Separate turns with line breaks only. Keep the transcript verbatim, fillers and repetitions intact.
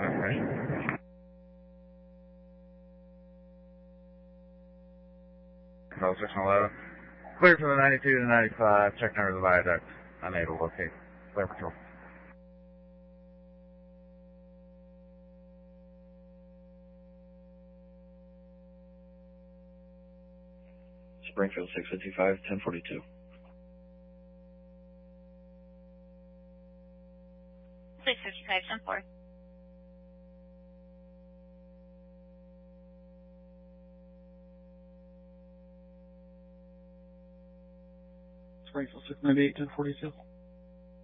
Okay. Call section eleven. Clear for the ninety-two to ninety-five. Check number of the viaduct. Unable to locate. Clear patrol.
Springfield six fifty-five, ten forty-two.
six fifty-five, ten four.
Springfield six ninety-eight, ten forty-two.